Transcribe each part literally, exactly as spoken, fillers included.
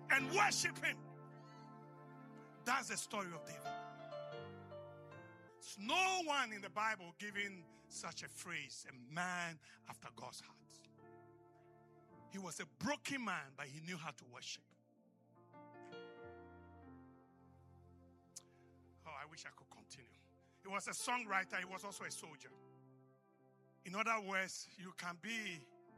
and worship him. That's the story of David. There's no one in the Bible giving such a phrase, a man after God's heart. He was a broken man, but he knew how to worship. Oh, I wish I could continue. He was a songwriter. He was also a soldier. In other words, you can be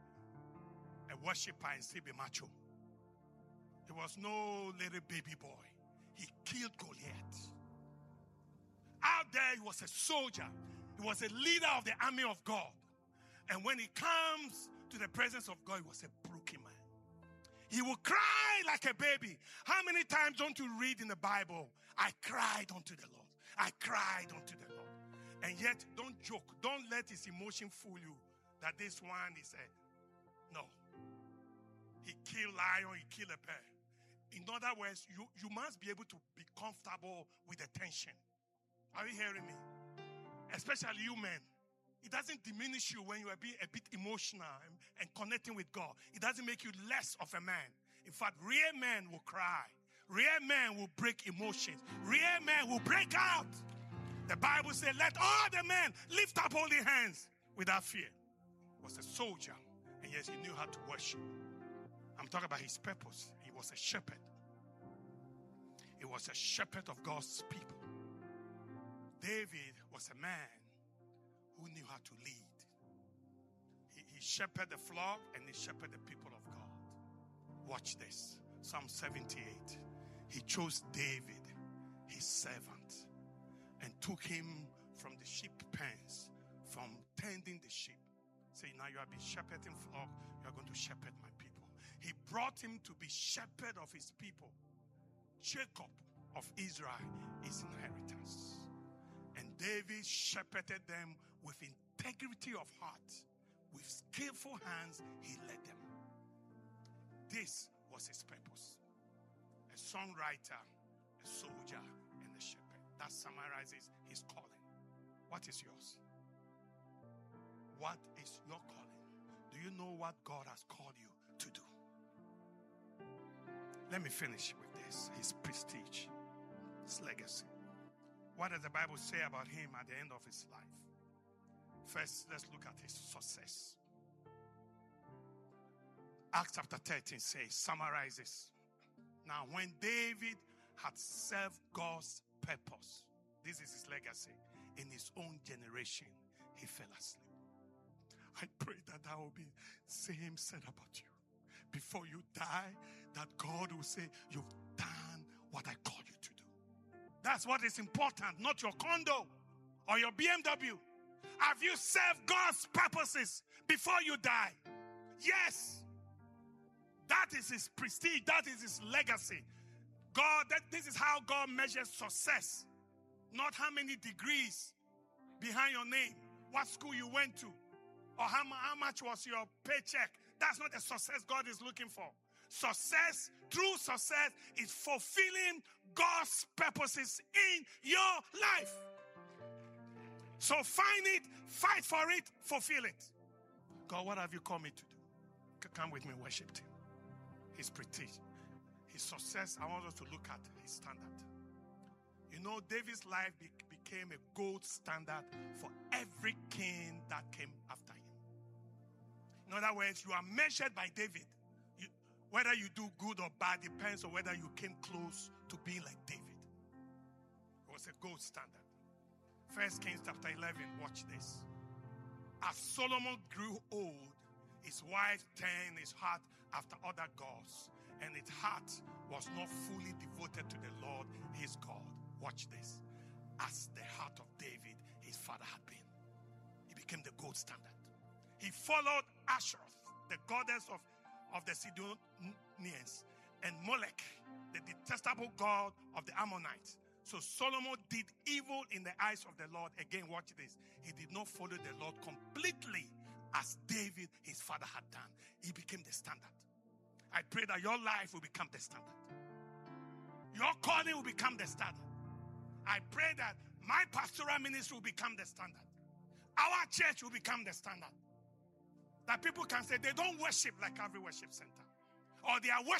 a worshiper and still be macho. He was no little baby boy. He killed Goliath. Out there, he was a soldier. He was a leader of the army of God. And when he comes to the presence of God, he was a broken man. He will cry like a baby. How many times don't you read in the Bible, I cried unto the Lord. I cried unto the Lord. And yet, don't joke. Don't let his emotion fool you that this one is a... No. He killed lion, he killed a bear. In other words, you, you must be able to be comfortable with the tension. Are you hearing me? Especially you men. It doesn't diminish you when you are being a bit emotional and, and connecting with God. It doesn't make you less of a man. In fact, real men will cry. Real men will break emotions. Real men will break out. The Bible says, let all the men lift up holy hands without fear. He was a soldier, and yes, he knew how to worship. I'm talking about his purpose. He was a shepherd. He was a shepherd of God's people. David was a man who knew how to lead. He, he shepherded the flock and he shepherded the people of God. Watch this. Psalm seventy-eight. He chose David, his servant, and took him from the sheep pens, from tending the sheep. Say, now you have been shepherding flock, you are going to shepherd my people. He brought him to be shepherd of his people. Jacob of Israel, his inheritance. And David shepherded them with integrity of heart. With skillful hands, he led them. This was his purpose. A songwriter, a soldier, and a shepherd. That summarizes his calling. What is yours? What is your calling? Do you know what God has called you to do? Let me finish with this. His prestige, his legacy. What does the Bible say about him at the end of his life? First, let's look at his success. Acts chapter thirteen says, summarizes. Now, when David had served God's purpose, this is his legacy, in his own generation, he fell asleep. I pray that that will be same said about you. Before you die, that God will say, you've done what I called you to do. That's what is important, not your condo or your B M W. Have you served God's purposes before you die? Yes. That is his prestige. That is his legacy. God, that this is how God measures success. Not how many degrees behind your name, what school you went to, or how, how much was your paycheck. That's not the success God is looking for. Success, true success, is fulfilling God's purposes in your life. So find it, fight for it, fulfill it. God, what have you called me to do? Come with me, worship him. His prestige, his success. I want us to look at his standard. You know, David's life be- became a gold standard for every king that came after him. In other words, you are measured by David. You, whether you do good or bad depends on whether you came close to being like David. It was a gold standard. First Kings chapter eleven, watch this. As Solomon grew old, his wife turned his heart after other gods, and his heart was not fully devoted to the Lord, his God. Watch this. As the heart of David, his father, had been. He became the gold standard. He followed Asheroth, the goddess of, of the Sidonians, and Molech, the detestable god of the Ammonites. So Solomon did evil in the eyes of the Lord. Again, watch this. He did not follow the Lord completely as David, his father, had done. He became the standard. I pray that your life will become the standard. Your calling will become the standard. I pray that my pastoral ministry will become the standard. Our church will become the standard. That people can say they don't worship like every worship center. Or they are worshiping